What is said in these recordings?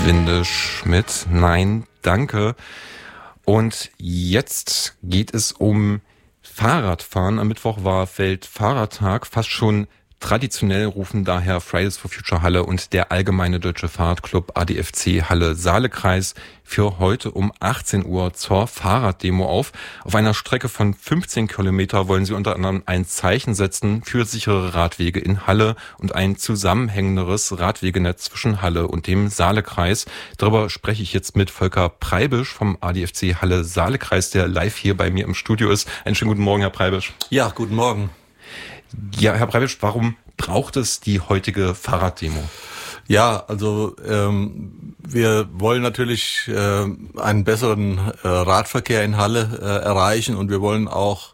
Windisch mit Nein, danke. Und jetzt geht es um Fahrradfahren. Am Mittwoch war Weltfahrradtag. Fast schon traditionell rufen daher Fridays for Future Halle und der Allgemeine Deutsche Fahrradclub ADFC Halle Saalekreis für heute um 18 Uhr zur Fahrraddemo auf. Auf einer Strecke von 15 Kilometer wollen sie unter anderem ein Zeichen setzen für sichere Radwege in Halle und ein zusammenhängenderes Radwegenetz zwischen Halle und dem Saalekreis. Darüber spreche ich jetzt mit Volker Preibisch vom ADFC Halle Saalekreis, der live hier bei mir im Studio ist. Einen schönen guten Morgen, Herr Preibisch. Ja, guten Morgen. Ja, Herr Preibisch, warum braucht es die heutige Fahrraddemo? Ja, also wir wollen natürlich einen besseren Radverkehr in Halle erreichen und wir wollen auch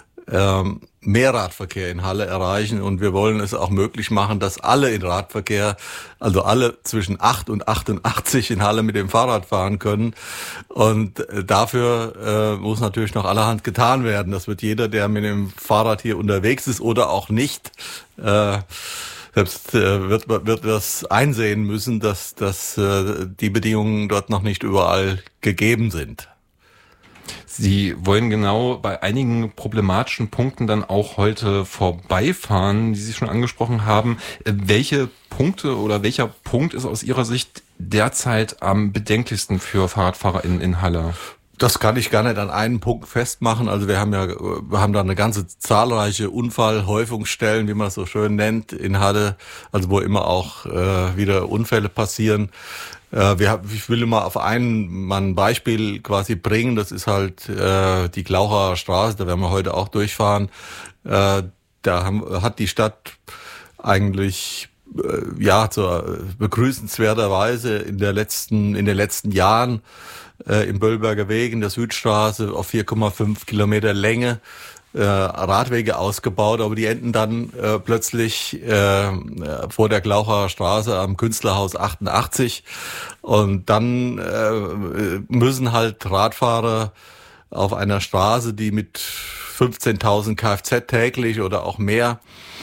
mehr Radverkehr in Halle erreichen und wir wollen es auch möglich machen, dass alle in Radverkehr, also alle zwischen 8 und 88 in Halle mit dem Fahrrad fahren können. Und dafür muss natürlich noch allerhand getan werden. Das wird jeder, der mit dem Fahrrad hier unterwegs ist oder auch nicht, selbst wird das einsehen müssen, dass die Bedingungen dort noch nicht überall gegeben sind. Sie wollen genau bei einigen problematischen Punkten dann auch heute vorbeifahren, die Sie schon angesprochen haben. Welche Punkte oder welcher Punkt ist aus Ihrer Sicht derzeit am bedenklichsten für Fahrradfahrer in Halle? Das kann ich gar nicht an einen Punkt festmachen. Also wir haben da eine ganze zahlreiche Unfallhäufungsstellen, wie man es so schön nennt, in Halle, also wo immer auch wieder Unfälle passieren. Ich will mal auf ein Beispiel quasi bringen. Das ist halt die Glaucher Straße. Da werden wir heute auch durchfahren. Da hat die Stadt eigentlich zur begrüßenswerterweise in den letzten Jahren im Böllberger Weg in der Südstraße auf 4,5 Kilometer Länge Radwege ausgebaut, aber die enden dann plötzlich vor der Glaucher Straße am Künstlerhaus 88 und dann müssen halt Radfahrer auf einer Straße, die mit 15.000 Kfz täglich oder auch mehr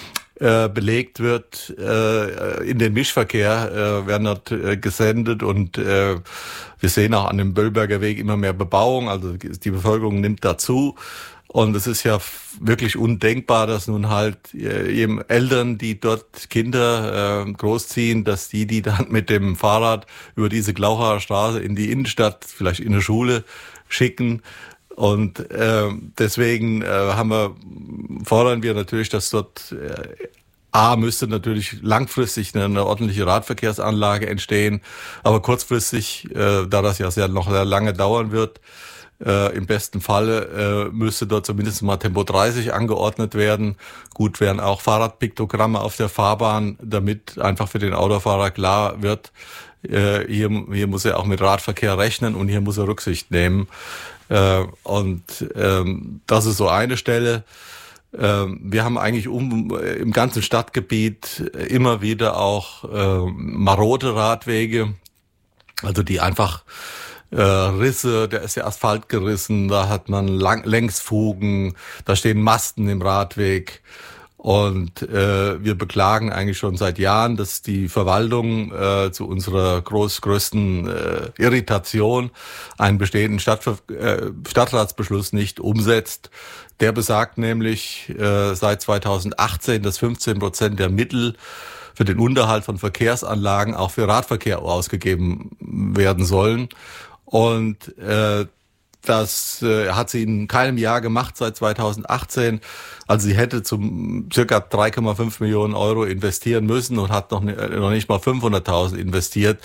belegt wird, in den Mischverkehr werden dort gesendet und wir sehen auch an dem Böllberger Weg immer mehr Bebauung, also die Bevölkerung nimmt dazu. Und es ist ja wirklich undenkbar, dass nun halt eben Eltern, die dort Kinder großziehen, dass die dann mit dem Fahrrad über diese Glaucher Straße in die Innenstadt, vielleicht in eine Schule schicken. Und deswegen fordern wir natürlich, dass dort müsste natürlich langfristig eine ordentliche Radverkehrsanlage entstehen, aber kurzfristig, da das ja noch sehr lange dauern wird, im besten Falle müsste dort zumindest mal Tempo 30 angeordnet werden. Gut wären auch Fahrradpiktogramme auf der Fahrbahn, damit einfach für den Autofahrer klar wird, hier muss er auch mit Radverkehr rechnen und hier muss er Rücksicht nehmen. Und das ist so eine Stelle. Wir haben eigentlich im ganzen Stadtgebiet immer wieder auch marode Radwege, also die einfach Risse, da ist der Asphalt gerissen, da hat man Längsfugen, da stehen Masten im Radweg und wir beklagen eigentlich schon seit Jahren, dass die Verwaltung zu unserer größten Irritation einen bestehenden Stadtratsbeschluss nicht umsetzt. Der besagt nämlich seit 2018, dass 15% der Mittel für den Unterhalt von Verkehrsanlagen auch für Radverkehr ausgegeben werden sollen. Und das hat sie in keinem Jahr gemacht seit 2018. Also sie hätte zum circa 3,5 Millionen Euro investieren müssen und hat noch nicht mal 500.000 investiert.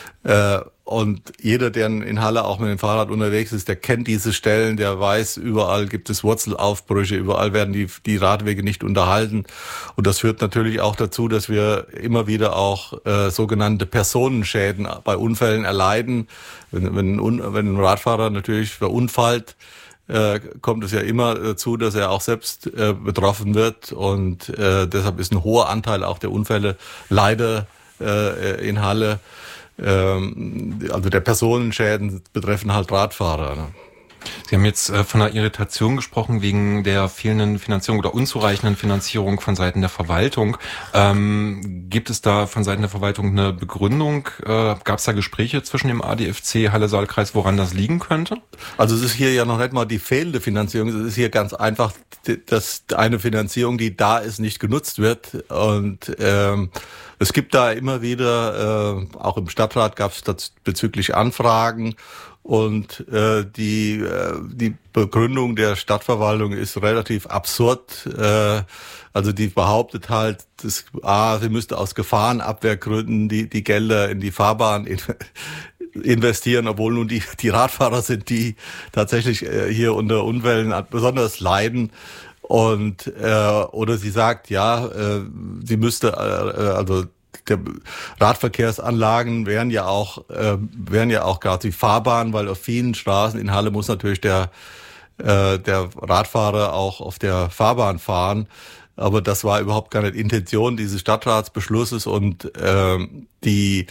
Und jeder, der in Halle auch mit dem Fahrrad unterwegs ist, der kennt diese Stellen, der weiß, überall gibt es Wurzelaufbrüche, überall werden die Radwege nicht unterhalten. Und das führt natürlich auch dazu, dass wir immer wieder auch sogenannte Personenschäden bei Unfällen erleiden. Wenn ein Radfahrer natürlich verunfallt, kommt es ja immer dazu, dass er auch selbst betroffen wird. Und deshalb ist ein hoher Anteil auch der Unfälle leider in Halle. Also der Personenschäden betreffen halt Radfahrer. Sie haben jetzt von einer Irritation gesprochen wegen der fehlenden Finanzierung oder unzureichenden Finanzierung von Seiten der Verwaltung. Gibt es da von Seiten der Verwaltung eine Begründung? Gab es da Gespräche zwischen dem ADFC Halle-Saale-Kreis, woran das liegen könnte? Also es ist hier ja noch nicht mal die fehlende Finanzierung, es ist hier ganz einfach, dass eine Finanzierung, die da ist, nicht genutzt wird. Und es gibt da immer wieder, auch im Stadtrat gab es bezüglich Anfragen. Und die Begründung der Stadtverwaltung ist relativ absurd. Also die behauptet halt, sie müsste aus Gefahrenabwehrgründen die Gelder in die Fahrbahn investieren, obwohl nun die Radfahrer sind, die tatsächlich hier unter Unfällen besonders leiden. Und oder sie sagt, sie müsste also der Radverkehrsanlagen wären ja auch gerade die Fahrbahn, weil auf vielen Straßen in Halle muss natürlich der Radfahrer auch auf der Fahrbahn fahren. Aber das war überhaupt gar nicht Intention dieses Stadtratsbeschlusses und die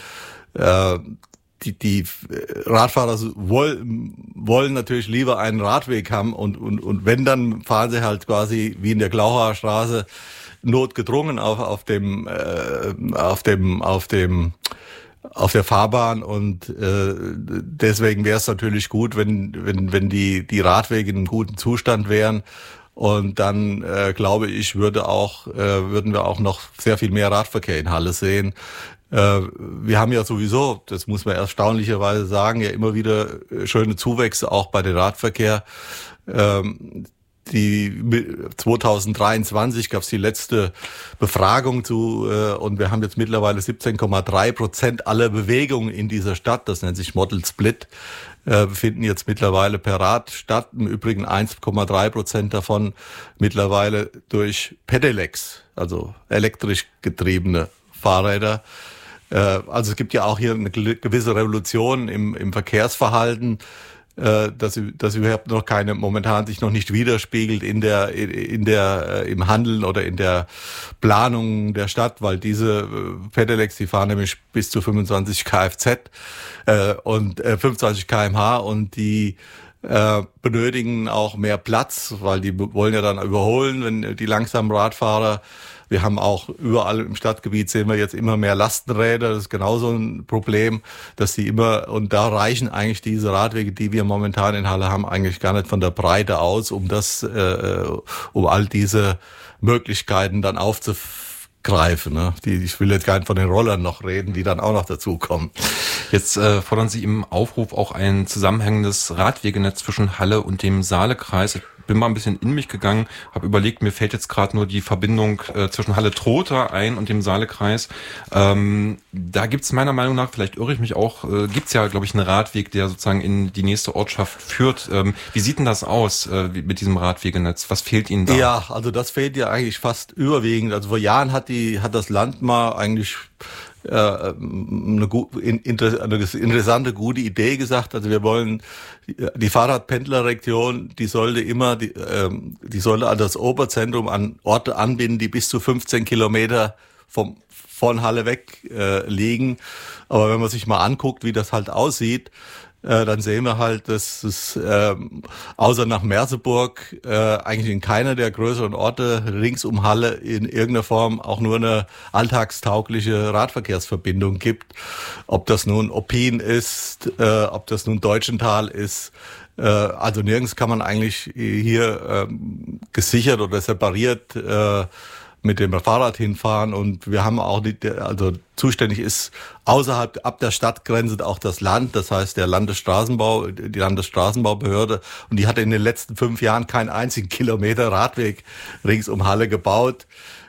Radfahrer wollen natürlich lieber einen Radweg haben und wenn, dann fahren sie halt quasi wie in der Glauhauer Straße notgedrungen auf der Fahrbahn und deswegen wäre es natürlich gut, wenn die Radwege in einem guten Zustand wären. Und dann glaube ich, würden wir auch noch sehr viel mehr Radverkehr in Halle sehen. Wir haben ja sowieso, das muss man erstaunlicherweise sagen, ja immer wieder schöne Zuwächse auch bei dem Radverkehr. 2023 gab es die letzte Befragung und wir haben jetzt mittlerweile 17,3% aller Bewegungen in dieser Stadt, das nennt sich Model Split, finden jetzt mittlerweile per Rad statt. Im Übrigen 1,3% davon mittlerweile durch Pedelecs, also elektrisch getriebene Fahrräder. Also es gibt ja auch hier eine gewisse Revolution im Verkehrsverhalten, dass überhaupt noch momentan sich noch nicht widerspiegelt im Handeln oder in der Planung der Stadt, weil diese Pedelecs, die fahren nämlich bis zu 25 Kfz und 25 km/h und die benötigen auch mehr Platz, weil die wollen ja dann überholen, wenn die langsamen Radfahrer. Wir haben auch überall im Stadtgebiet sehen wir jetzt immer mehr Lastenräder. Das ist genauso ein Problem, dass und da reichen eigentlich diese Radwege, die wir momentan in Halle haben, eigentlich gar nicht von der Breite aus, um all diese Möglichkeiten dann aufzugreifen. Ne? Ich will jetzt gar nicht von den Rollern noch reden, die dann auch noch dazukommen. Jetzt fordern Sie im Aufruf auch ein zusammenhängendes Radwegenetz zwischen Halle und dem Saale-Kreis. Ich bin mal ein bisschen in mich gegangen, habe überlegt, mir fällt jetzt gerade nur die Verbindung zwischen Halle-Trotha ein und dem Saale-Kreis. Da gibt's meiner Meinung nach, vielleicht irre ich mich auch, gibt's ja, glaube ich, einen Radweg, der sozusagen in die nächste Ortschaft führt. Wie sieht denn das aus mit diesem Radwegenetz? Was fehlt Ihnen da? Ja, also das fehlt ja eigentlich fast überwiegend. Also vor Jahren hat das Land mal eigentlich eine interessante, gute Idee gesagt. Also wir wollen die Fahrradpendlerregion, die sollte an das Oberzentrum an Orte anbinden, die bis zu 15 Kilometer von Halle weg liegen. Aber wenn man sich mal anguckt, wie das halt aussieht, dann sehen wir halt, dass es außer nach Merseburg eigentlich in keiner der größeren Orte rings um Halle in irgendeiner Form auch nur eine alltagstaugliche Radverkehrsverbindung gibt. Ob das nun Oppin ist, ob das nun Deutschenthal ist, also nirgends kann man eigentlich hier gesichert oder separiert mit dem Fahrrad hinfahren und wir haben auch zuständig ist ab der Stadtgrenze auch das Land, das heißt die Landesstraßenbaubehörde und die hat in den letzten 5 Jahren keinen einzigen Kilometer Radweg rings um Halle gebaut.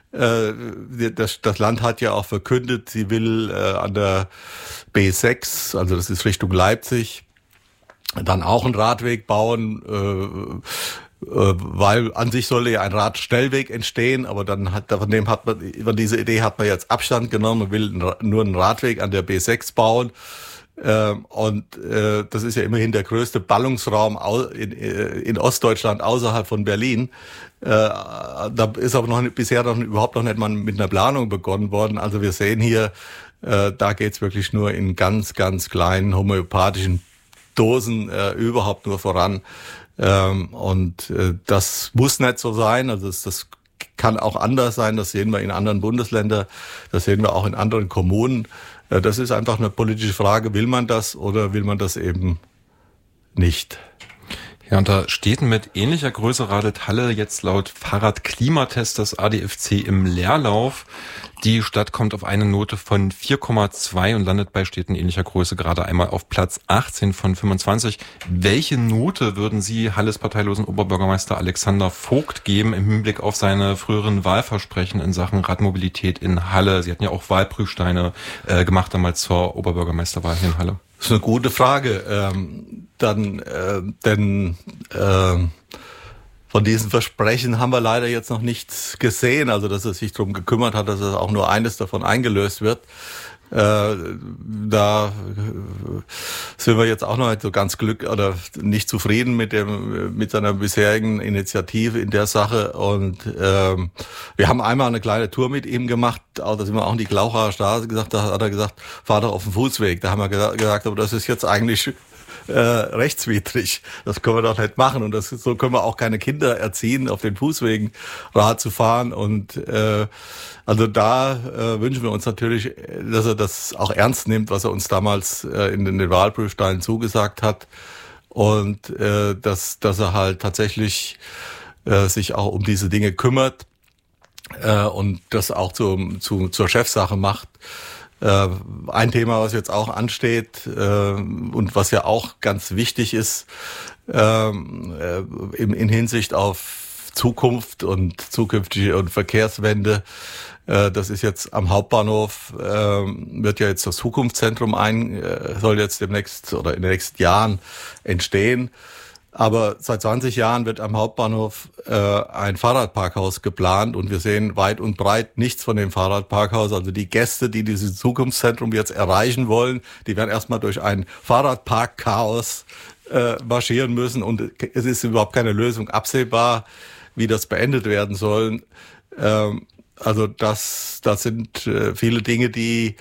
Das Land hat ja auch verkündet, sie will an der B6, also das ist Richtung Leipzig, dann auch einen Radweg bauen, weil an sich solle ja ein Radschnellweg entstehen, aber von dieser Idee hat man jetzt Abstand genommen, man will nur einen Radweg an der B6 bauen. Und das ist ja immerhin der größte Ballungsraum in Ostdeutschland außerhalb von Berlin. Da ist aber bisher überhaupt noch nicht mal mit einer Planung begonnen worden. Also wir sehen hier, da geht's wirklich nur in ganz, ganz kleinen homöopathischen Dosen überhaupt nur voran. Und das muss nicht so sein. Also das kann auch anders sein. Das sehen wir in anderen Bundesländern. Das sehen wir auch in anderen Kommunen. Das ist einfach eine politische Frage. Will man das oder will man das eben nicht? Ja, unter Städten mit ähnlicher Größe radelt Halle jetzt laut Fahrradklimatest des ADFC im Leerlauf. Die Stadt kommt auf eine Note von 4,2 und landet bei Städten ähnlicher Größe gerade einmal auf Platz 18 von 25. Welche Note würden Sie Halles parteilosen Oberbürgermeister Alexander Vogt geben im Hinblick auf seine früheren Wahlversprechen in Sachen Radmobilität in Halle? Sie hatten ja auch Wahlprüfsteine gemacht damals zur Oberbürgermeisterwahl hier in Halle. Das ist eine gute Frage. Denn von diesen Versprechen haben wir leider jetzt noch nichts gesehen. Also, dass er sich darum gekümmert hat, dass auch nur eines davon eingelöst wird. Da sind wir jetzt auch noch nicht so ganz nicht zufrieden mit seiner bisherigen Initiative in der Sache. Und wir haben einmal eine kleine Tour mit ihm gemacht. Da sind wir auch in die Glauchaer Straße gesagt. Da hat er gesagt, fahr doch auf den Fußweg. Da haben wir gesagt, aber das ist jetzt eigentlich rechtswidrig. Das können wir doch nicht machen. Und so können wir auch keine Kinder erziehen, auf den Fußwegen Rad zu fahren. Und also da wünschen wir uns natürlich, dass er das auch ernst nimmt, was er uns damals in den Wahlprüfsteinen zugesagt hat. Und dass er halt tatsächlich sich auch um diese Dinge kümmert und das auch zur Chefsache macht. Ein Thema, was jetzt auch ansteht und was ja auch ganz wichtig ist in Hinsicht auf Zukunft und zukünftige und Verkehrswende, das ist jetzt am Hauptbahnhof, wird ja jetzt das Zukunftszentrum soll jetzt demnächst oder in den nächsten Jahren entstehen. Aber seit 20 Jahren wird am Hauptbahnhof ein Fahrradparkhaus geplant und wir sehen weit und breit nichts von dem Fahrradparkhaus. Also die Gäste, die dieses Zukunftszentrum jetzt erreichen wollen, die werden erstmal durch ein Fahrradparkchaos marschieren müssen und es ist überhaupt keine Lösung absehbar, wie das beendet werden soll. Also das sind viele Dinge, die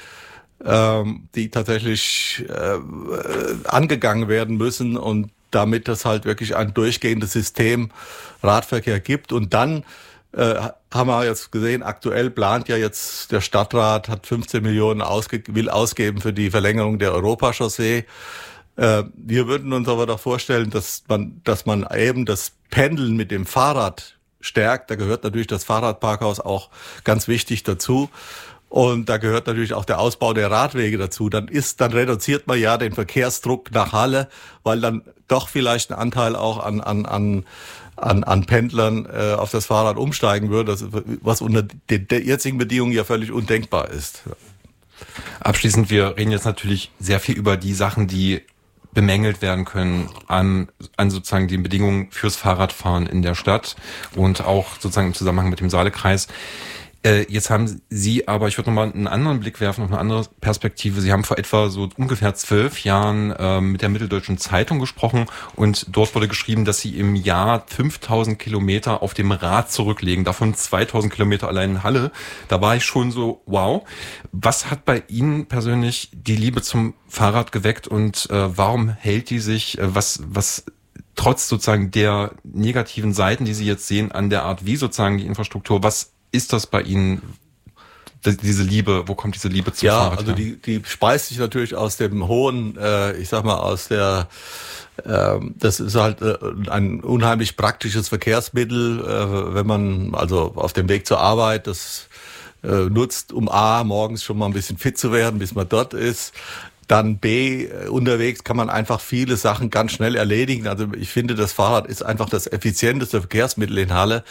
tatsächlich angegangen werden müssen und damit es halt wirklich ein durchgehendes System Radverkehr gibt. Und dann haben wir jetzt gesehen, aktuell plant ja jetzt der Stadtrat, hat 15 Millionen will ausgeben für die Verlängerung der Europachaussee. Wir würden uns aber doch vorstellen, dass man eben das Pendeln mit dem Fahrrad stärkt. Da gehört natürlich das Fahrradparkhaus auch ganz wichtig dazu. Und da gehört natürlich auch der Ausbau der Radwege dazu. Dann reduziert man ja den Verkehrsdruck nach Halle, weil dann doch vielleicht ein Anteil auch an Pendlern auf das Fahrrad umsteigen würde, was unter den jetzigen Bedingungen ja völlig undenkbar ist. Abschließend, wir reden jetzt natürlich sehr viel über die Sachen, die bemängelt werden können an sozusagen den Bedingungen fürs Fahrradfahren in der Stadt und auch sozusagen im Zusammenhang mit dem Saalekreis. Jetzt haben Sie aber, ich würde nochmal einen anderen Blick werfen, auf eine andere Perspektive. Sie haben vor etwa so ungefähr 12 Jahren mit der Mitteldeutschen Zeitung gesprochen und dort wurde geschrieben, dass Sie im Jahr 5000 Kilometer auf dem Rad zurücklegen, davon 2000 Kilometer allein in Halle. Da war ich schon so, wow. Was hat bei Ihnen persönlich die Liebe zum Fahrrad geweckt und warum hält die sich, was trotz sozusagen der negativen Seiten, die Sie jetzt sehen, an der Art, wie sozusagen die Infrastruktur, was ist das bei Ihnen, diese Liebe, wo kommt diese Liebe zum Fahrrad? Ja, also die speist sich natürlich aus dem hohen, das ist halt ein unheimlich praktisches Verkehrsmittel, wenn man also auf dem Weg zur Arbeit das nutzt, um morgens schon mal ein bisschen fit zu werden, bis man dort ist. Dann unterwegs kann man einfach viele Sachen ganz schnell erledigen. Also ich finde, das Fahrrad ist einfach das effizienteste Verkehrsmittel in Halle.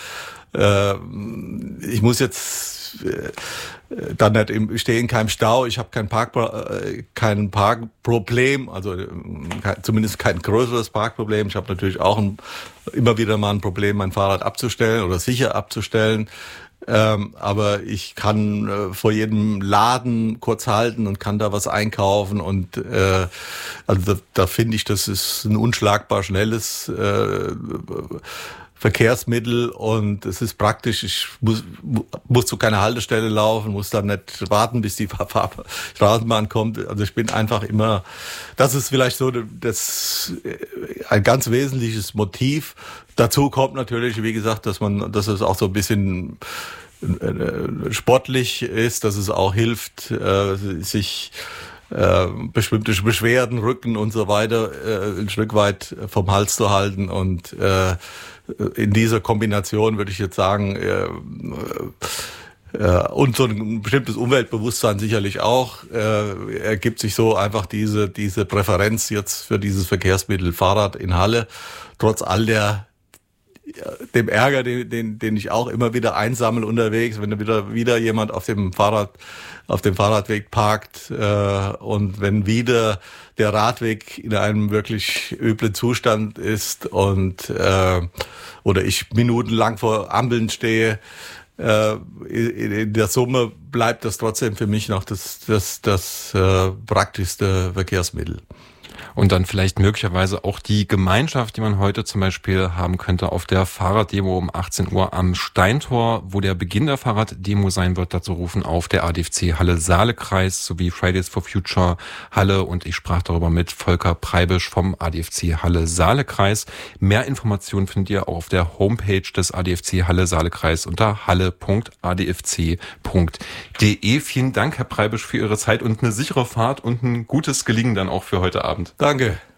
Ich muss jetzt dann nicht stehen in keinem Stau. Ich habe kein Parkproblem, also zumindest kein größeres Parkproblem. Ich habe natürlich auch immer wieder mal ein Problem, mein Fahrrad abzustellen oder sicher abzustellen. Aber ich kann vor jedem Laden kurz halten und kann da was einkaufen und also da finde ich, das ist ein unschlagbar schnelles Verkehrsmittel und es ist praktisch, ich muss zu keiner Haltestelle laufen, muss dann nicht warten, bis die Straßenbahn kommt. Also ich bin einfach immer, das ist vielleicht so ein ganz wesentliches Motiv. Dazu kommt natürlich, wie gesagt, dass es auch so ein bisschen sportlich ist, dass es auch hilft, sich bestimmte Beschwerden, Rücken und so weiter ein Stück weit vom Hals zu halten und in dieser Kombination würde ich jetzt sagen, und so ein bestimmtes Umweltbewusstsein sicherlich auch, ergibt sich so einfach diese Präferenz jetzt für dieses Verkehrsmittel Fahrrad in Halle, trotz all dem Ärger, den ich auch immer wieder einsammle unterwegs, wenn wieder jemand auf dem Fahrradweg parkt und wenn wieder der Radweg in einem wirklich üblen Zustand ist und oder ich minutenlang vor Ampeln stehe. In der Summe bleibt das trotzdem für mich noch das praktischste Verkehrsmittel. Und dann vielleicht möglicherweise auch die Gemeinschaft, die man heute zum Beispiel haben könnte auf der Fahrraddemo um 18 Uhr am Steintor, wo der Beginn der Fahrraddemo sein wird. Dazu rufen auf der ADFC Halle Saalekreis sowie Fridays for Future Halle. Und ich sprach darüber mit Volker Preibisch vom ADFC Halle Saalekreis. Mehr Informationen findet ihr auch auf der Homepage des ADFC Halle Saalekreis unter halle.adfc.de. Vielen Dank, Herr Preibisch, für Ihre Zeit und eine sichere Fahrt und ein gutes Gelingen dann auch für heute Abend. Danke.